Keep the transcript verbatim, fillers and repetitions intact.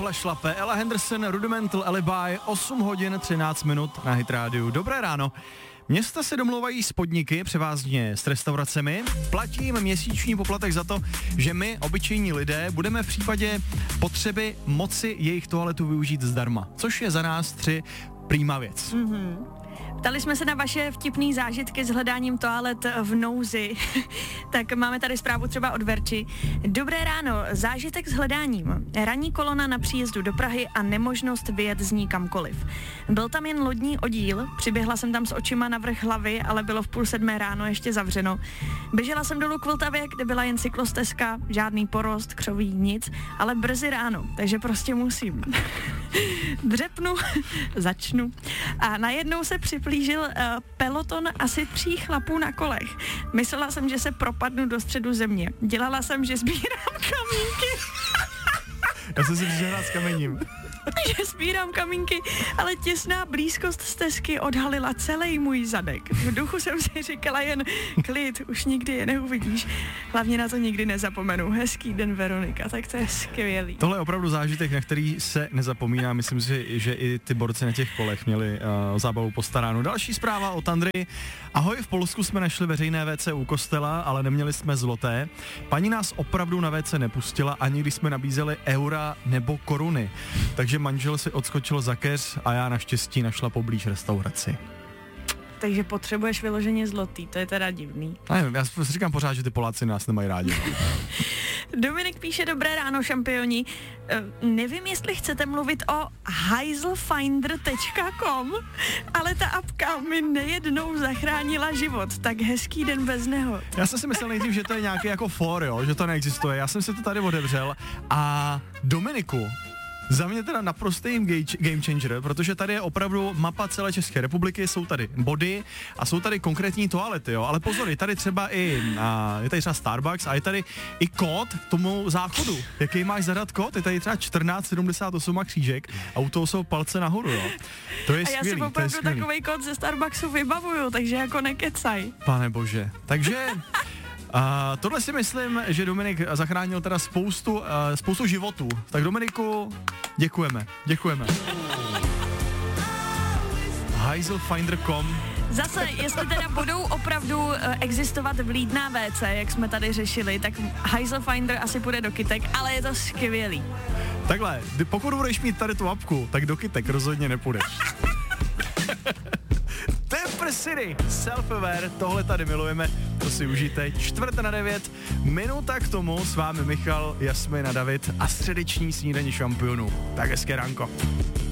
tohle šlape. Ella Henderson, Rudimental Alibi, osm hodin třináct minut na Hit Radio. Dobré ráno. Města se domlouvají s podniky, převázně s restauracemi, platí jim měsíční poplatek za to, že my, obyčejní lidé, budeme v případě potřeby moci jejich toaletu využít zdarma, což je za nás tři prýma věc. Mm-hmm. Ptali jsme se na vaše vtipný zážitky s hledáním toalet v nouzi. Tak máme tady zprávu třeba od Verči. Dobré ráno, zážitek s hledáním. Ranní kolona na příjezdu do Prahy a nemožnost vyjet z ní kamkoliv. Byl tam jen lodní oddíl, přiběhla jsem tam s očima na vrch hlavy, ale bylo v půl sedmé ráno ještě zavřeno. Běžela jsem dolů k Vltavě, kde byla jen cyklostezka, žádný porost, křoví, nic, ale brzy ráno, takže prostě musím. Dřepnu, začnu a najednou se připlížil uh, peloton asi tří chlapů na kolech. Myslela jsem, že se propadnu do středu země. Dělala jsem, že sbírám kamínky. Já jsem si přišel s kamením. Že sbírám kamínky, ale těsná blízkost stezky odhalila celý můj zadek. V duchu jsem si říkala jen klid, už nikdy je neuvidíš. Hlavně na to nikdy nezapomenu. Hezký den, Veronika, tak to je skvělý. Tohle je opravdu zážitek, na který se nezapomíná. Myslím si, že i ty borci na těch kolech měli uh, zábavu postaránu. Další zpráva od Andry. Ahoj, v Polsku jsme našli veřejné vé cé u kostela, ale neměli jsme zloté. Paní nás opravdu na vé cé nepustila, ani když jsme nabízeli eura nebo koruny. Takže manžel si odskočil za keř a já naštěstí našla poblíž restauraci. Takže potřebuješ vyloženě zlotý, to je teda divný. A nevím, já si říkám pořád, že ty Poláci nás nemají rádi. Dominik píše, dobré ráno, šampioni. Uh, nevím, jestli chcete mluvit o heiselfinder tečka com, ale ta apka mi nejednou zachránila život, tak hezký den bez nehod. Já jsem si myslel nejdřív, že to je nějaký jako for, jo, že to neexistuje. Já jsem si to tady otevřel a Dominiku, za mě teda naprostý game changer, protože tady je opravdu mapa celé České republiky, jsou tady body a jsou tady konkrétní toalety, jo, ale pozor, je tady třeba i, a, je tady třeba Starbucks a je tady i kód k tomu záchodu. Jaký máš zadat kód? Je tady třeba čtrnáct sedmdesát osm a křížek a u toho jsou palce nahoru, jo. To je a skvělý, já si opravdu takovej kód ze Starbucksu vybavuju, takže jako nekecaj. Pane bože, takže... A tohle si myslím, že Dominik zachránil teda spoustu, uh, spoustu životů. Tak Dominiku, děkujeme, děkujeme. heiselfinder tečka com. Zase, jestli teda budou opravdu uh, existovat vlídná vé cé, jak jsme tady řešili, tak Heiselfinder asi půjde do kytek, ale je to skvělý. Takhle, pokud budeš mít tady tu apku, tak do kytek rozhodně nepůjdeš. Temper City, Self-Aware, tohle tady milujeme, to si užijte. Čtvrt na devět, minuta k tomu, s vámi Michal, Jasmina, David a středeční snídaní šampionů. Tak hezké ránko.